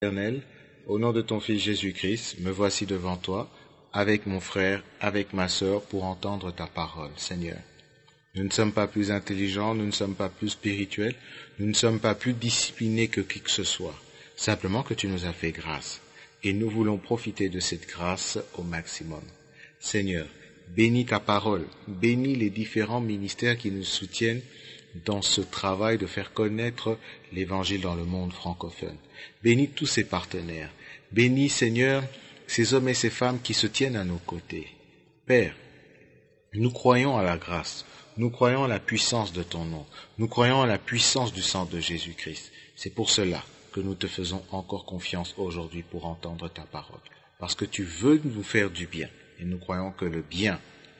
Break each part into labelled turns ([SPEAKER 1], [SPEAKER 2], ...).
[SPEAKER 1] Éternel, au nom de ton Fils Jésus-Christ, me voici devant toi, avec mon frère, avec ma sœur, pour entendre ta parole, Seigneur. Nous ne sommes pas plus intelligents, nous ne sommes pas plus spirituels, nous ne sommes pas plus disciplinés que qui que ce soit. Simplement que tu nous as fait grâce. Et nous voulons profiter de cette grâce au maximum. Seigneur, bénis ta parole, bénis les différents ministères qui nous soutiennent dans ce travail de faire connaître l'Évangile dans le monde francophone. Bénis tous ces partenaires. Bénis, Seigneur, ces hommes et ces femmes qui se tiennent à nos côtés. Père, nous croyons à la grâce, nous croyons à la puissance de ton nom, nous croyons à la puissance du sang de Jésus-Christ. C'est pour cela que nous te faisons encore confiance aujourd'hui pour entendre ta parole. Parce que tu veux nous faire du bien. Et nous croyons que le bien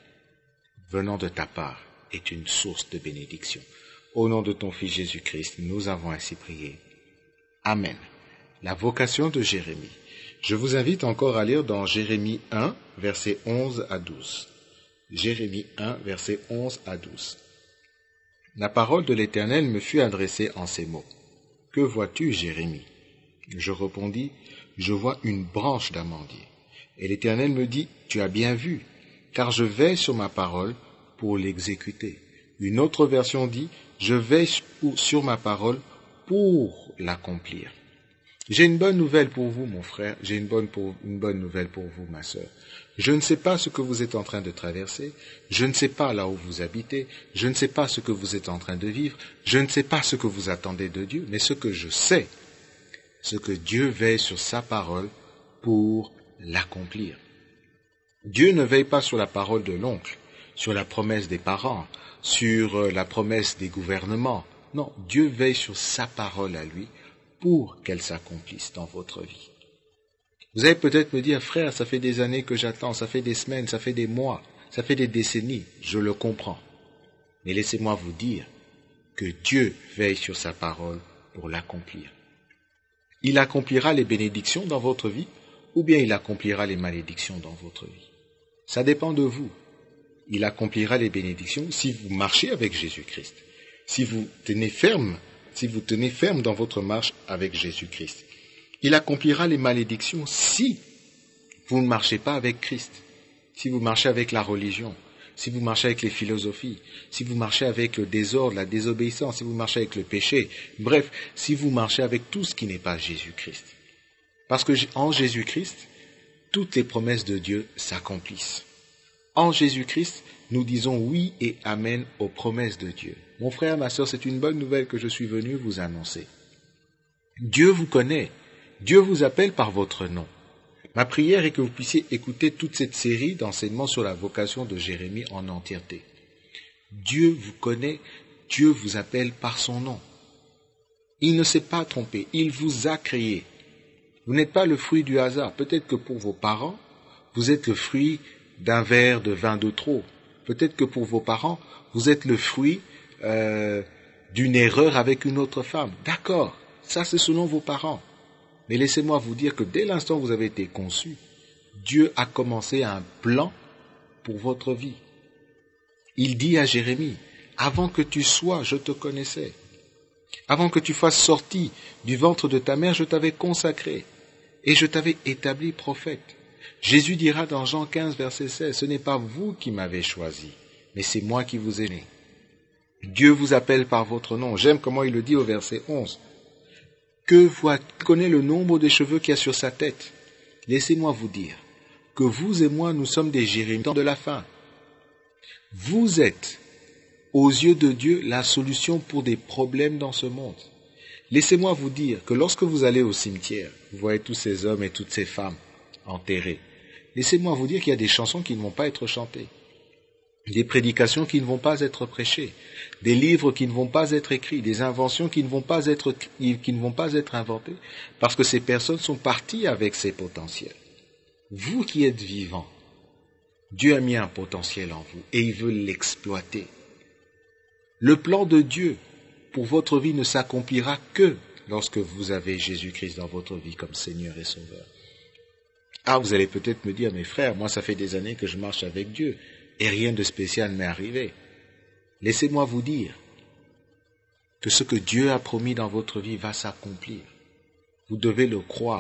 [SPEAKER 1] venant de ta part est une source de bénédiction. Au nom de ton Fils Jésus-Christ, nous avons ainsi prié. Amen. La vocation de Jérémie. Je vous invite encore à lire dans Jérémie 1, versets 11 à 12. Jérémie 1, versets 11 à 12. La parole de l'Éternel me fut adressée en ces mots. Que vois-tu, Jérémie? Je répondis, je vois une branche d'amandier. Et l'Éternel me dit, tu as bien vu, car je veille sur ma parole pour l'exécuter. Une autre version dit, je veille sur ma parole pour l'accomplir. J'ai une bonne nouvelle pour vous, mon frère, j'ai une bonne nouvelle pour vous, ma sœur. Je ne sais pas ce que vous êtes en train de traverser, je ne sais pas là où vous habitez, je ne sais pas ce que vous êtes en train de vivre, je ne sais pas ce que vous attendez de Dieu, mais ce que je sais, c'est que Dieu veille sur sa parole pour l'accomplir. Dieu ne veille pas sur la parole de l'oncle, sur la promesse des parents, sur la promesse des gouvernements. Non, Dieu veille sur sa parole à lui pour qu'elle s'accomplisse dans votre vie. Vous allez peut-être me dire, frère, ça fait des années que j'attends, ça fait des semaines, ça fait des mois, ça fait des décennies. Je le comprends. Mais laissez-moi vous dire que Dieu veille sur sa parole pour l'accomplir. Il accomplira les bénédictions dans votre vie ou bien il accomplira les malédictions dans votre vie. Ça dépend de vous. Il accomplira les bénédictions si vous marchez avec Jésus-Christ, si vous tenez ferme dans votre marche avec Jésus-Christ. Il accomplira les malédictions si vous ne marchez pas avec Christ, si vous marchez avec la religion, si vous marchez avec les philosophies, si vous marchez avec le désordre, la désobéissance, si vous marchez avec le péché, bref, si vous marchez avec tout ce qui n'est pas Jésus-Christ. Parce que en Jésus-Christ, toutes les promesses de Dieu s'accomplissent. En Jésus-Christ, nous disons oui et amen aux promesses de Dieu. Mon frère, ma sœur, c'est une bonne nouvelle que je suis venu vous annoncer. Dieu vous connaît. Dieu vous appelle par votre nom. Ma prière est que vous puissiez écouter toute cette série d'enseignements sur la vocation de Jérémie en entièreté. Dieu vous connaît, Dieu vous appelle par son nom. Il ne s'est pas trompé, il vous a créé. Vous n'êtes pas le fruit du hasard. Peut-être que pour vos parents, vous êtes le fruit d'un verre de vin de trop. Peut-être que pour vos parents, vous êtes le fruit d'une erreur avec une autre femme. D'accord, ça c'est selon vos parents. Mais laissez-moi vous dire que dès l'instant où vous avez été conçu, Dieu a commencé un plan pour votre vie. Il dit à Jérémie, avant que tu sois, je te connaissais. Avant que tu fasses sorti du ventre de ta mère, je t'avais consacré et je t'avais établi prophète. Jésus dira dans Jean 15, verset 16, ce n'est pas vous qui m'avez choisi, mais c'est moi qui vous ai né. Dieu vous appelle par votre nom. J'aime comment il le dit au verset 11. Connaît le nombre des cheveux qu'il y a sur sa tête. Laissez-moi vous dire que vous et moi, nous sommes des Jérémies de la fin. Vous êtes, aux yeux de Dieu, la solution pour des problèmes dans ce monde. Laissez-moi vous dire que lorsque vous allez au cimetière, vous voyez tous ces hommes et toutes ces femmes enterrés. Laissez-moi vous dire qu'il y a des chansons qui ne vont pas être chantées, des prédications qui ne vont pas être prêchées, des livres qui ne vont pas être écrits, des inventions qui ne vont pas être inventées, parce que ces personnes sont parties avec ces potentiels. Vous qui êtes vivants, Dieu a mis un potentiel en vous et il veut l'exploiter. Le plan de Dieu pour votre vie ne s'accomplira que lorsque vous avez Jésus-Christ dans votre vie comme Seigneur et Sauveur. Ah, vous allez peut-être me dire, mes frères, moi ça fait des années que je marche avec Dieu et rien de spécial m'est arrivé. Laissez-moi vous dire que ce que Dieu a promis dans votre vie va s'accomplir. Vous devez le croire.